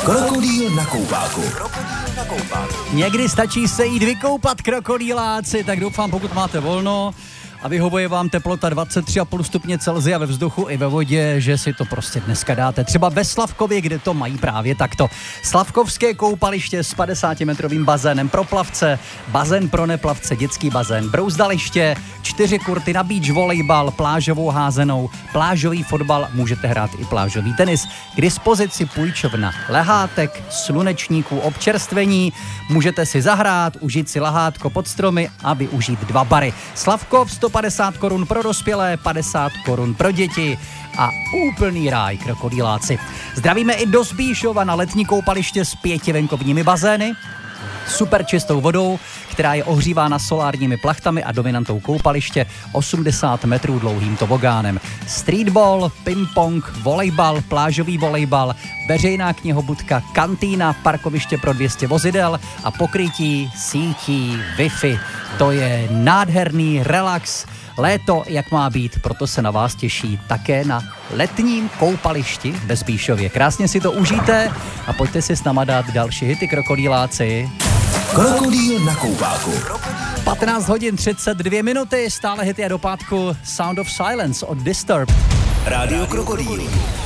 Krokodýl na koupáku. Někdy stačí se jít vykoupat, krokodýláci, tak doufám, pokud máte volno a vyhovuje vám teplota 23,5 stupně Celsia ve vzduchu i ve vodě, že si to prostě dneska dáte. Třeba ve Slavkově, kde to mají právě takto. Slavkovské koupaliště s 50-metrovým bazénem pro plavce, bazén pro neplavce, dětský bazén, brouzdaliště, 4 kurty na beach volejbal, plážovou házenou, plážový fotbal, můžete hrát i plážový tenis. K dispozici půjčovna lehátek, slunečníků, občerstvení, můžete si zahrát, užít si lehátko pod stromy a využít 2 bary. Slavkov 150 korun pro dospělé, 50 korun pro děti a úplný ráj, krokodýláci. Zdravíme i do Zbíšova na letní koupaliště s 5 venkovními bazény, super čistou vodou, která je ohřívána solárními plachtami a dominantou koupaliště 80 metrů dlouhým tobogánem. Streetball, ping-pong, volejbal, plážový volejbal, veřejná knihobudka, kantýna, parkoviště pro 200 vozidel a pokrytí sítí Wi-Fi. To je nádherný relax. Léto, jak má být, proto se na vás těší také na letním koupališti ve Zbíšově. Krásně si to užijte a pojďte si s náma dát další hity, krokodýláci. Krokodýl na koupáku. 15 hodin 32 minuty, stále hity a do pátku Sound of Silence od Disturbed. Rádio Krokodýl.